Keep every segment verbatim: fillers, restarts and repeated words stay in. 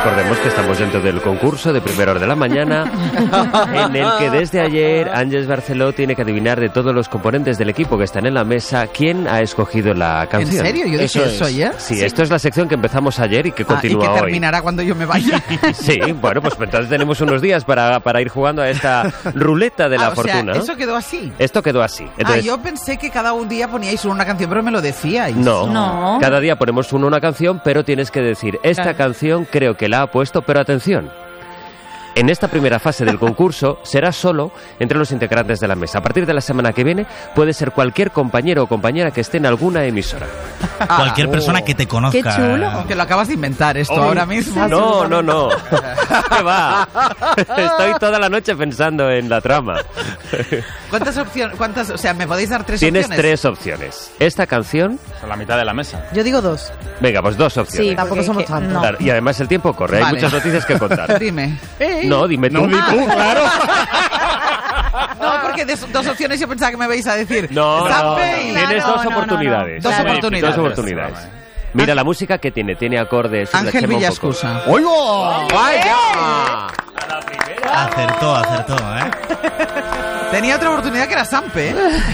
recordemos que estamos dentro del concurso de primera hora de la mañana, en el que desde ayer Ángeles Barceló tiene que adivinar de todos los componentes del equipo que están en la mesa quién ha escogido la canción. ¿En serio? Yo dije eso, eso ayer. Sí, sí, esto es la sección que empezamos ayer y que continúa hoy. Ah, y que terminará hoy. Cuando yo me vaya. Sí, bueno, pues entonces tenemos unos días para, para ir jugando a esta ruleta de la ah, o fortuna. Sea, ¿eso quedó así? Esto quedó así. Entonces, ah, yo pensé que cada un día poníais una canción, pero me lo decíais. No, no. Cada día ponemos uno una canción, pero tienes que decir, esta claro. canción creo que la ha puesto, pero atención. En esta primera fase del concurso será solo entre los integrantes de la mesa. A partir de la semana que viene puede ser cualquier compañero o compañera que esté en alguna emisora. Ah, cualquier oh. persona que te conozca. ¡Qué chulo! Que lo acabas de inventar esto oh, ahora mismo. No, no, no. ¿Qué va? Estoy toda la noche pensando en la trama. ¿Cuántas opciones? ¿Cuántas? O sea, ¿me podéis dar tres Tienes opciones? Tienes tres opciones. Esta canción... A la mitad de la mesa. Yo digo dos. Venga, pues dos opciones. Sí, tampoco somos tantos. No. Claro, y además el tiempo corre. Vale. Hay muchas noticias que contar. Dime. No, dime tú. No, di tú, claro. No, porque de dos opciones yo pensaba que me vais a decir. No, no, no. Y... Tienes no, dos no, oportunidades. No, no, no. Dos claro. oportunidades. Dos oportunidades. Mira la música que tiene. Tiene acordes. Ángel Villascusa. ¡Oigo! ¡Vaya! Acertó, acertó, ¿eh? Tenía otra oportunidad que era Sampe.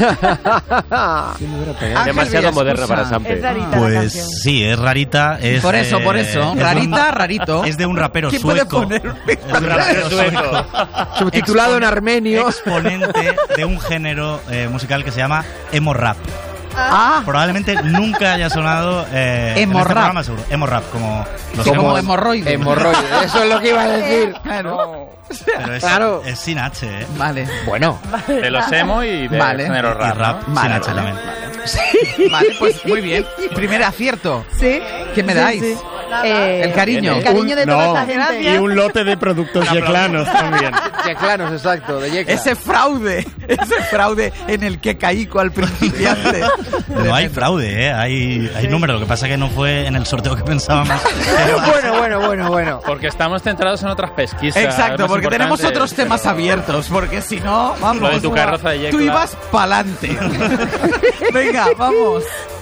Demasiado moderna para Sampe. Es rarita pues la canción. Sí, es rarita. Es, por eso, por eso. Eh, rarita, un, rarito. Es de un rapero ¿Quién sueco. puede poner? Es un rapero sueco. Subtitulado en armenio. Exponente de un género eh, musical que se llama emo rap. Ah. Probablemente nunca haya sonado eh, emo en este rap. programa, seguro. Emo rap, como los como emos. hemorroide. Hemorroide, eso es lo que iba a decir. Claro. Pero es, Claro. es sin H, ¿eh? Vale. Bueno. De los emo y de Vale. género rap. Y rap Vale, sin H vale. también. Sí. Vale, pues muy bien. Primer acierto. Sí. ¿Qué me Sí, dais? sí. Eh, El cariño. El cariño de Un- toda no. esta gente. Y un lote de productos yeclanos también. Yeclanos, exacto, de Yecla. Ese fraude, ese fraude en el que caí cual principiante. No hay fraude, ¿eh? Hay, hay números. Lo que pasa es que no fue en el sorteo que pensábamos. Bueno, bueno, bueno, bueno. Porque estamos centrados en otras pesquisas. Exacto, más porque tenemos importantes, otros temas pero- abiertos, porque si no, vamos. Lo de tu carroza de Yecla. Tú ibas pa'lante. Venga, vamos.